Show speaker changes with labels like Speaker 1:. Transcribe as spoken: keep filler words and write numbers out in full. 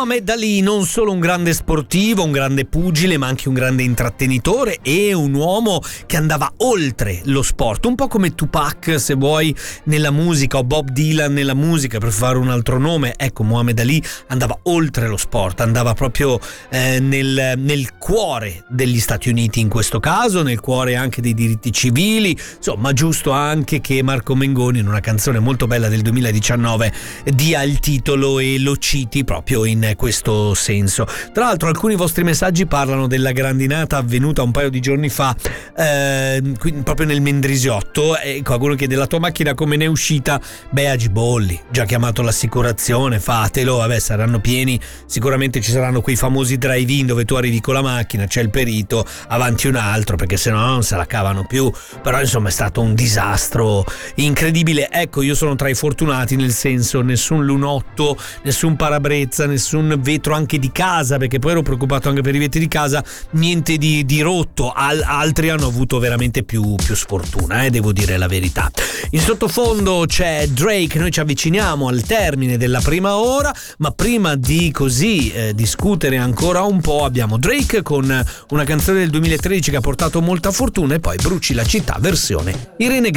Speaker 1: Muhammad Ali, non solo un grande sportivo, un grande pugile, ma anche un grande intrattenitore e un uomo che andava oltre lo sport, un po' come Tupac, se vuoi, nella musica, o Bob Dylan nella musica, per fare un altro nome. Ecco, Muhammad Ali andava oltre lo sport, andava proprio eh, nel, nel cuore degli Stati Uniti in questo caso, nel cuore anche dei diritti civili. Insomma, giusto anche che Marco Mengoni, in una canzone molto bella del duemiladiciannove, dia il titolo e lo citi proprio in questo senso. Tra l'altro alcuni vostri messaggi parlano della grandinata avvenuta un paio di giorni fa eh, proprio nel Mendrisiotto, e qualcuno chiede: la tua macchina come ne è uscita? Beh, Agibolli, già chiamato l'assicurazione, fatelo, vabbè, saranno pieni, sicuramente ci saranno quei famosi drive-in dove tu arrivi con la macchina, c'è il perito, avanti un altro, perché sennò non se la cavano più. Però insomma è stato un disastro incredibile. Ecco, io sono tra i fortunati, nel senso, nessun lunotto, nessun parabrezza, nessun vetro anche di casa, perché poi ero preoccupato anche per i vetri di casa, niente di, di rotto. Al, altri hanno avuto veramente più, più sfortuna, eh, devo dire la verità. In sottofondo c'è Drake, noi ci avviciniamo al termine della prima ora, ma prima di così eh, discutere ancora un po', abbiamo Drake con una canzone del duemilatredici che ha portato molta fortuna, e poi Bruci la città versione Irene